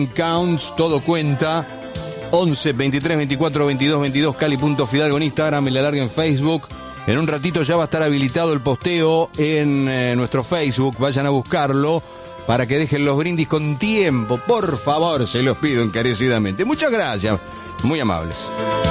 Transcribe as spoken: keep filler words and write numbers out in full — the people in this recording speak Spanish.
Counts, todo cuenta. once, veintitrés, veinticuatro, veintidós, veintidós, Cali.Fidalgo en Instagram, el alargue en Facebook. En un ratito ya va a estar habilitado el posteo en eh, nuestro Facebook. Vayan a buscarlo para que dejen los brindis con tiempo. Por favor, se los pido encarecidamente. Muchas gracias, muy amables.